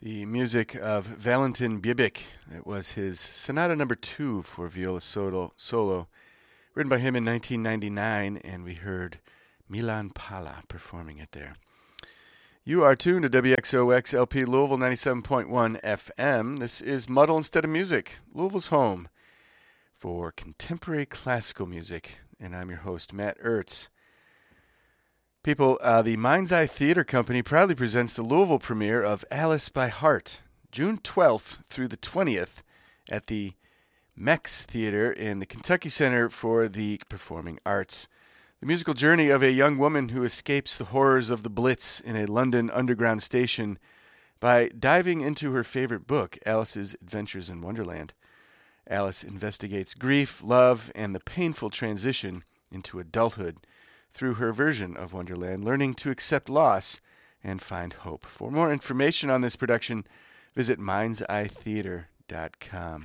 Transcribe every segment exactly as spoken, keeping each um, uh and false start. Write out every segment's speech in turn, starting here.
The music of Valentin Bibic. It was his Sonata Number Two for viola solo, solo, written by him in nineteen ninety-nine, and we heard Milan Pala performing it there. You are tuned to W X O X L P Louisville ninety-seven point one F M. This is Muddle Instead of Music, Louisville's home for contemporary classical music, and I'm your host, Matt Ertz. People, uh, the Mind's Eye Theater Company proudly presents the Louisville premiere of Alice by Heart, June twelfth through the twentieth at the Mex Theater in the Kentucky Center for the Performing Arts. The musical journey of a young woman who escapes the horrors of the Blitz in a London underground station by diving into her favorite book, Alice's Adventures in Wonderland. Alice investigates grief, love, and the painful transition into adulthood through her version of Wonderland, learning to accept loss and find hope. For more information on this production, visit minds eye theater dot com.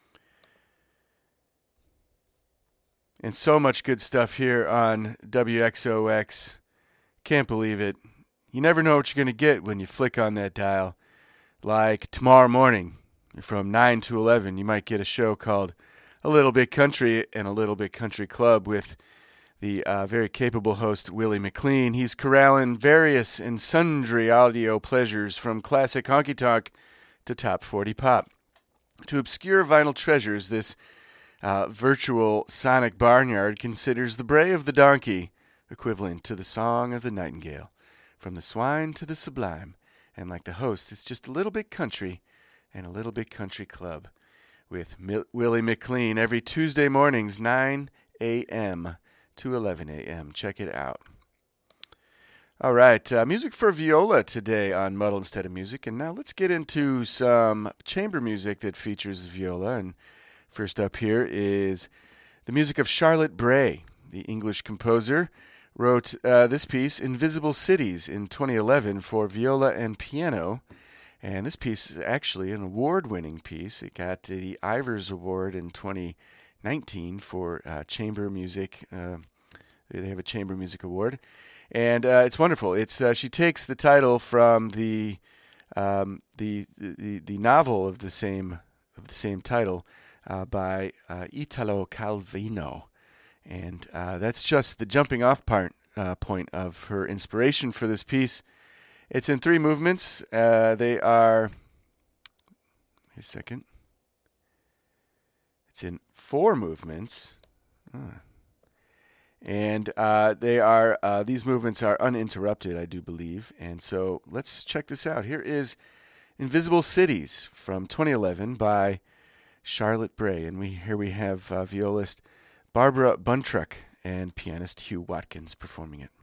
And so much good stuff here on W X O X. Can't believe it. You never know what you're going to get when you flick on that dial. Like tomorrow morning, from nine to eleven, you might get a show called A Little Bit Country and A Little Bit Country Club with the uh, very capable host, Willie McLean. He's corralling various and sundry audio pleasures from classic honky-tonk to top forty pop. To obscure vinyl treasures, this uh, virtual sonic barnyard considers the bray of the donkey equivalent to the song of the nightingale. From the swine to the sublime. And like the host, it's just a little bit country and a little bit country club with Mil- Willie McLean every Tuesday mornings, nine a.m. to eleven a.m. Check it out. All right, uh, music for viola today on Muddle Instead of Music. And now let's get into some chamber music that features viola. And first up here is the music of Charlotte Bray, the English composer. Wrote uh, this piece, Invisible Cities, in twenty eleven for viola and piano. And this piece is actually an award-winning piece. It got the Ivors Award in twenty nineteen for uh, chamber music. Uh, they have a chamber music award, and uh, it's wonderful. It's uh, she takes the title from the, um, the the the novel of the same of the same title uh, by uh, Italo Calvino, and uh, that's just the jumping-off part uh, point of her inspiration for this piece. It's in three movements. Uh, they are. Wait a second. It's in four movements, ah. and uh, they are uh, these movements are uninterrupted, I do believe. And so let's check this out. Here is Invisible Cities from twenty eleven by Charlotte Bray, and we here we have uh, violist Barbara Buntruck and pianist Hugh Watkins performing it.